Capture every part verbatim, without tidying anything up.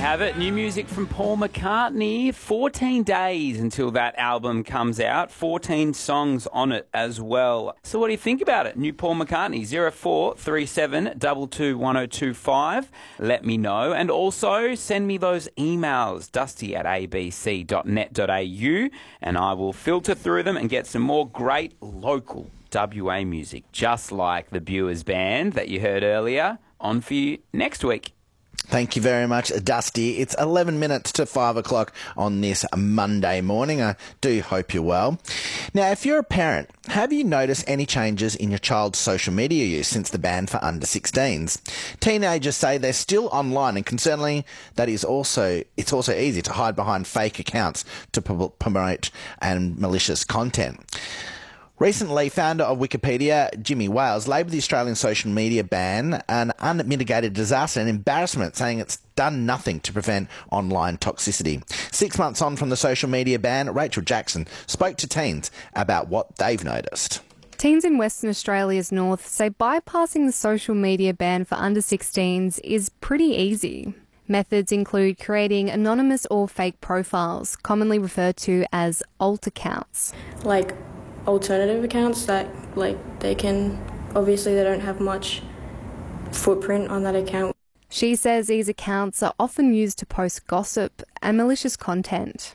have it. New music from Paul McCartney. fourteen days until that album comes out. fourteen songs on it as well. So what do you think about it? New Paul McCartney, zero four three seven two two one zero two five. Let me know. And also send me those emails, dusty at a b c dot net dot a u, and I will filter through them and get some more great local W A music, just like the Buers Band that you heard earlier, on for you next week. Thank you very much, Dusty. It's eleven minutes to five o'clock on this Monday morning. I do hope you're well. Now, if you're a parent, have you noticed any changes in your child's social media use since the ban for under sixteens? Teenagers say they're still online, and concerningly, that is also it's also easy to hide behind fake accounts to promote and malicious content. Recently, founder of Wikipedia, Jimmy Wales, labelled the Australian social media ban an unmitigated disaster and embarrassment, saying it's done nothing to prevent online toxicity. Six months on from the social media ban, Rachel Jackson spoke to teens about what they've noticed. Teens in Western Australia's north say bypassing the social media ban for under sixteens is pretty easy. Methods include creating anonymous or fake profiles, commonly referred to as alt accounts. Like alternative accounts that, like, they can, obviously they don't have much footprint on that account. She says these accounts are often used to post gossip and malicious content.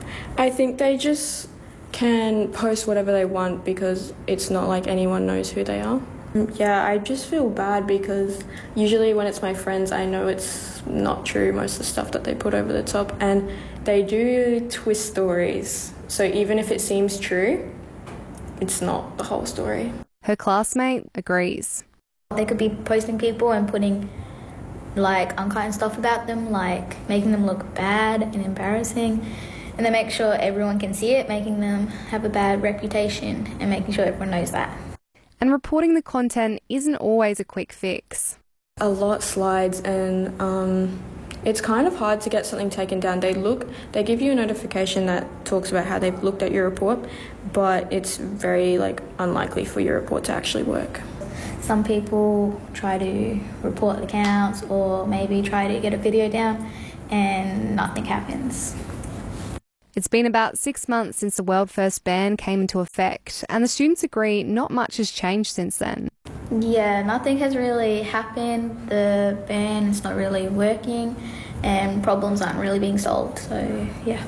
I think they just can post whatever they want because it's not like anyone knows who they are. Yeah, I just feel bad because usually when it's my friends, I know it's not true, most of the stuff that they put over the top, and they do twist stories. So even if it seems true, it's not the whole story. Her classmate agrees. They could be posting people and putting like unkind stuff about them, like making them look bad and embarrassing, and they make sure everyone can see it, making them have a bad reputation and making sure everyone knows that. And reporting the content isn't always a quick fix. A lot slides, and um, it's kind of hard to get something taken down. They look, they give you a notification that talks about how they've looked at your report, but it's very like unlikely for your report to actually work. Some people try to report accounts or maybe try to get a video down and nothing happens. It's been about six months since the world first ban came into effect, and the students agree not much has changed since then. Yeah, nothing has really happened. The ban is not really working and problems aren't really being solved, so yeah.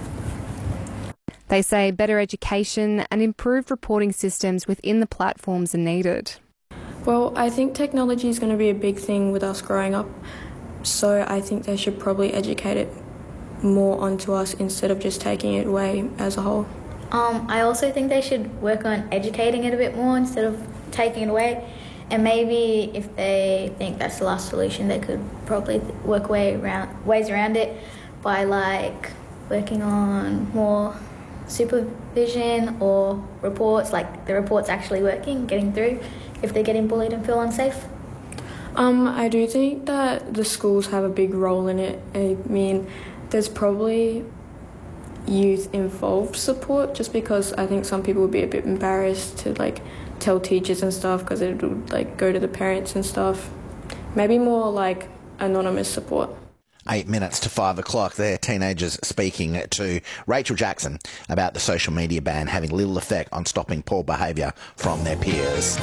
They say better education and improved reporting systems within the platforms are needed. Well, I think technology is going to be a big thing with us growing up, so I think they should probably educate it more onto us instead of just taking it away as a whole. Um, I also think they should work on educating it a bit more instead of taking it away. And maybe if they think that's the last solution, they could probably work way around, ways around it by like working on more supervision or reports, like the reports actually working, getting through if they're getting bullied and feel unsafe. Um, I do think that the schools have a big role in it. I mean, there's probably youth-involved support, just because I think some people would be a bit embarrassed to like tell teachers and stuff because it would like go to the parents and stuff. Maybe more like anonymous support. Eight minutes to five o'clock there, teenagers speaking to Rachel Jackson about the social media ban having little effect on stopping poor behaviour from their peers.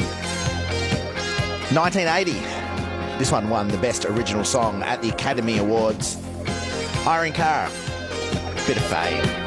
nineteen eighty. This one won the Best Original Song at the Academy Awards. Irene Cara, bit of fade.